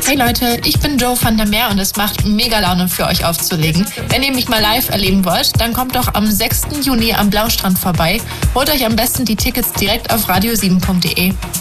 Hey Leute, ich bin Joe van der Meer und es macht mega Laune für euch aufzulegen. Wenn ihr mich mal live erleben wollt, dann kommt doch am 6. Juni am Blaustrand vorbei. Holt euch am besten die Tickets direkt auf radio7.de.